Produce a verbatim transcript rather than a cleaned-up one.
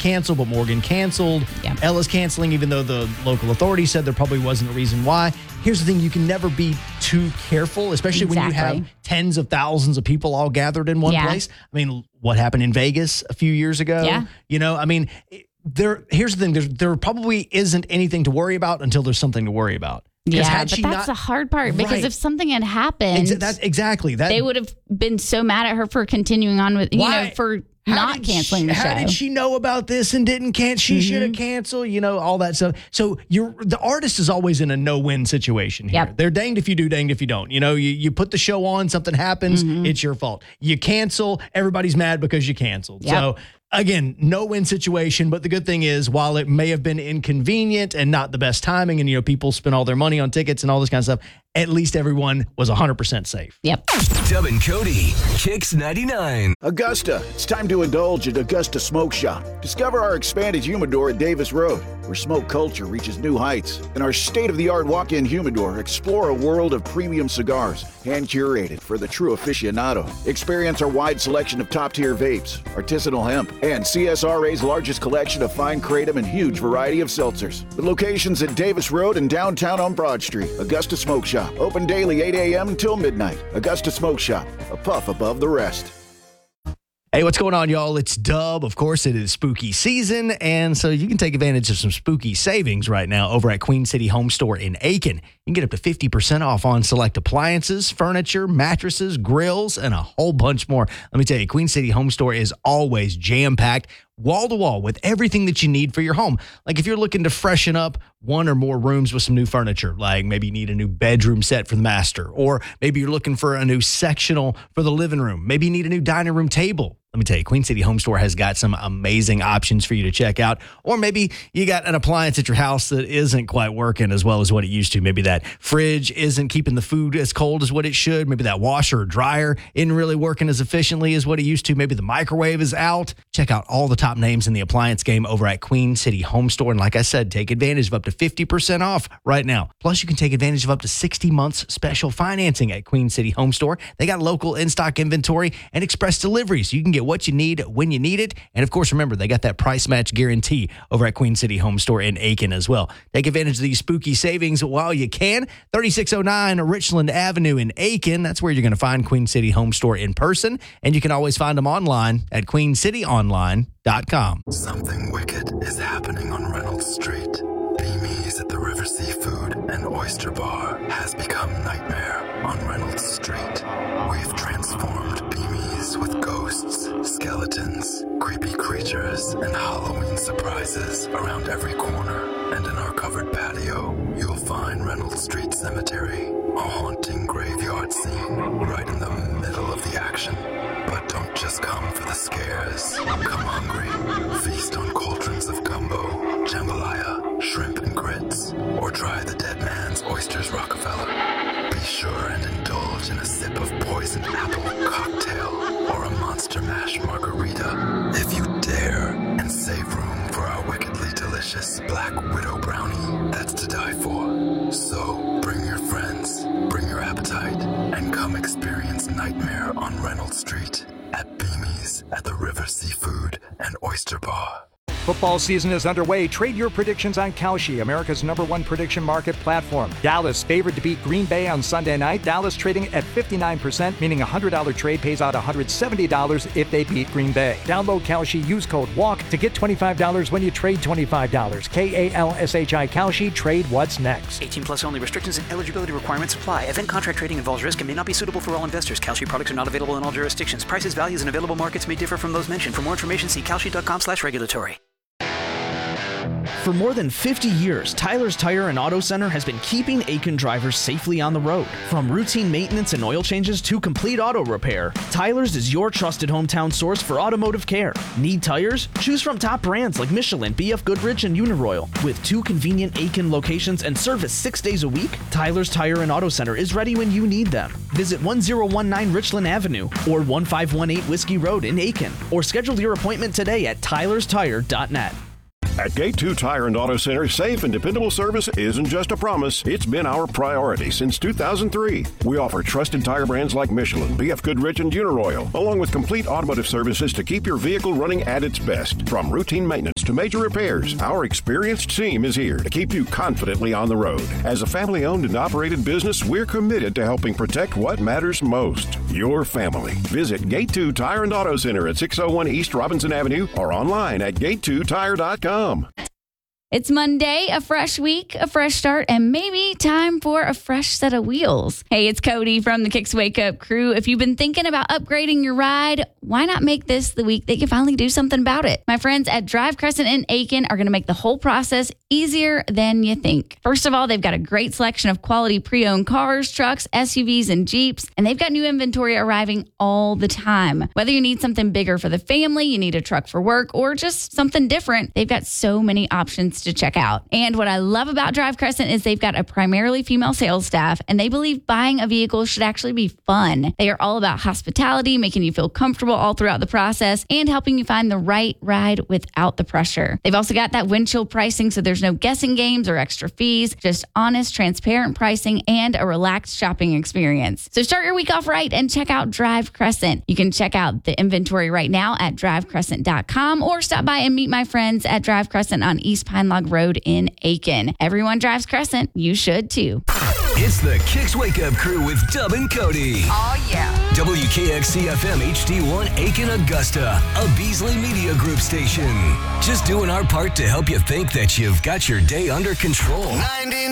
cancel, but Morgan canceled. Yeah. Ella's canceling, even though the local authority said there probably wasn't a reason why. Here's the thing. You can never be too careful, especially Exactly. when you have tens of thousands of people all gathered in one Yeah. place. I mean, what happened in Vegas a few years ago? Yeah. You know, I mean, there. here's the thing. There's, there probably isn't anything to worry about until there's something to worry about. Yeah, had but she that's not- the hard part because Right. if something had happened, Exa- that's exactly that. they would have been so mad at her for continuing on with, you Why? know, for How not did canceling she, the show. How did she know about this and didn't cancel? She Mm-hmm. should have canceled, you know, all that stuff. So you're the artist is always in a no-win situation here. Yep. They're danged if you do, danged if you don't. You know, you, you put the show on, something happens, Mm-hmm. it's your fault. You cancel, everybody's mad because you canceled. Yep. So again, no-win situation. But the good thing is, while it may have been inconvenient and not the best timing, and you know, people spend all their money on tickets and all this kind of stuff, at least everyone was one hundred percent safe. Yep. Dub and Cody, Kicks ninety-nine. Augusta, it's time to indulge at Augusta Smoke Shop. Discover our expanded humidor at Davis Road, where smoke culture reaches new heights. In our state-of-the-art walk-in humidor, explore a world of premium cigars, hand-curated for the true aficionado. Experience our wide selection of top-tier vapes, artisanal hemp, and C S R A's largest collection of fine kratom and huge variety of seltzers. With locations at Davis Road and downtown on Broad Street, Augusta Smoke Shop. Open daily eight a.m. until midnight. Augusta Smoke Shop, a puff above the rest. Hey, what's going on, y'all? It's Dub. Of course, it is spooky season, and so you can take advantage of some spooky savings right now over at Queen City Home Store in Aiken. You can get up to fifty percent off on select appliances, furniture, mattresses, grills, and a whole bunch more. Let me tell you, Queen City Home Store is always jam-packed, wall-to-wall with everything that you need for your home. Like if you're looking to freshen up one or more rooms with some new furniture, like maybe you need a new bedroom set for the master, or maybe you're looking for a new sectional for the living room. Maybe you need a new dining room table. Let me tell you, Queen City Home Store has got some amazing options for you to check out. Or maybe you got an appliance at your house that isn't quite working as well as what it used to. Maybe that fridge isn't keeping the food as cold as what it should. Maybe that washer or dryer isn't really working as efficiently as what it used to. Maybe the microwave is out. Check out all the top names in the appliance game over at Queen City Home Store. And like I said, take advantage of up to fifty percent off right now. Plus, you can take advantage of up to sixty months special financing at Queen City Home Store. They got local in-stock inventory and express delivery, so you can get what you need when you need it. And of course, remember, they got that price match guarantee over at Queen City Home Store in Aiken as well. Take advantage of these spooky savings while you can. thirty-six oh nine Richland Avenue in Aiken. That's where you're going to find Queen City Home Store in person. And you can always find them online at queen city online dot com. Something wicked is happening on Reynolds Street. Beamies at the River Seafood and Oyster Bar has become nightmare on Reynolds Street. We've transformed Beamies with ghosts, skeletons, creepy creatures, and Halloween surprises around every corner. And in our covered patio, you'll find Reynolds Street Cemetery, a haunting graveyard scene right in the middle of the action. But don't just come for the scares. Come hungry. Feast on cauldrons of gumbo, jambalaya, shrimp and grits, or try the dead man's oysters Rockefeller. Be sure and indulge in a sip of poisoned apple cocktail or a monster mash margarita if you dare, and save room for our wickedly delicious Black Widow brownie that's to die for. So bring your friends, bring your appetite, and come experience Nightmare on Reynolds Street at Beamies at the River Seafood and Oyster Bar. Football season is underway. Trade your predictions on Kalshi, America's number one prediction market platform. Dallas favored to beat Green Bay on Sunday night. Dallas trading at fifty-nine percent, meaning a one hundred dollars trade pays out one hundred seventy dollars if they beat Green Bay. Download Kalshi, use code WALK to get twenty-five dollars when you trade twenty-five dollars. K A L S H I Kalshi, trade what's next. eighteen plus only. Restrictions and eligibility requirements apply. Event contract trading involves risk and may not be suitable for all investors. Kalshi products are not available in all jurisdictions. Prices, values, and available markets may differ from those mentioned. For more information, see kalshi.com slash regulatory. For more than fifty years, Tyler's Tire and Auto Center has been keeping Aiken drivers safely on the road. From routine maintenance and oil changes to complete auto repair, Tyler's is your trusted hometown source for automotive care. Need tires? Choose from top brands like Michelin, B F Goodrich, and Uniroyal. With two convenient Aiken locations and service six days a week, Tyler's Tire and Auto Center is ready when you need them. Visit one oh one nine Richland Avenue or one five one eight Whiskey Road in Aiken, or schedule your appointment today at tylers tire dot net. At Gate two Tire and Auto Center, safe and dependable service isn't just a promise, it's been our priority since two thousand three. We offer trusted tire brands like Michelin, B F Goodrich, and Uniroyal, along with complete automotive services to keep your vehicle running at its best. From routine maintenance to major repairs, our experienced team is here to keep you confidently on the road. As a family-owned and operated business, we're committed to helping protect what matters most, your family. Visit Gate two Tire and Auto Center at six oh one East Robinson Avenue or online at gate two tire dot com. It's Monday, a fresh week, a fresh start, and maybe time for a fresh set of wheels. Hey, it's Cody from the Kicks Wake Up crew. If you've been thinking about upgrading your ride, why not make this the week that you finally do something about it? My friends at Drive Crescent in Aiken are going to make the whole process easier than you think. First of all, they've got a great selection of quality pre-owned cars, trucks, S U Vs, and Jeeps, and they've got new inventory arriving all the time. Whether you need something bigger for the family, you need a truck for work, or just something different, they've got so many options to check out. And what I love about Drive Crescent is they've got a primarily female sales staff, and they believe buying a vehicle should actually be fun. They are all about hospitality, making you feel comfortable all throughout the process, and helping you find the right ride without the pressure. They've also got that windshield pricing, so there's no guessing games or extra fees, just honest, transparent pricing and a relaxed shopping experience. So start your week off right and check out Drive Crescent. You can check out the inventory right now at drive crescent dot com or stop by and meet my friends at Drive Crescent on East Pine Log Road in Aiken. Everyone drives Crescent. You should too. It's the Kicks Wake Up crew with Dub and Cody. Oh, yeah. W K X C F M H D one Aiken, Augusta, a Beasley Media Group station. Just doing our part to help you think that you've got your day under control. ninety-nine